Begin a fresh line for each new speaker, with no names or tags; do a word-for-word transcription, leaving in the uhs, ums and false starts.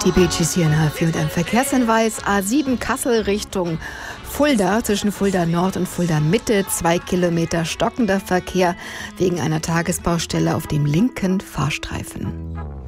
Die Bee Gees hier in H vier und ein Verkehrshinweis. A sieben Kassel Richtung Fulda, zwischen Fulda Nord und Fulda Mitte, zwei Kilometer stockender Verkehr wegen einer Tagesbaustelle auf dem linken Fahrstreifen.